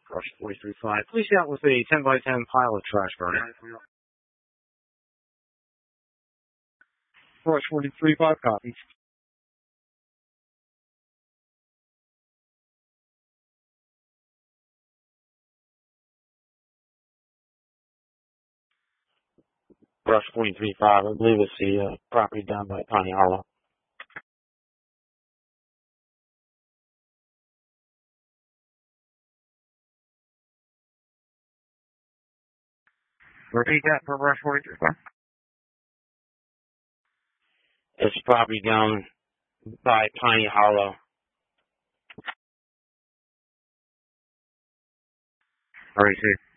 Brush 43.5. Please out with a 10 by 10 pile of trash burner. Brush 43.5 copy. Brush 43.5, I believe it's the property down by Piney Hollow. Repeat that for Brush 43.5. It's property down by Piney Hollow. All right, see.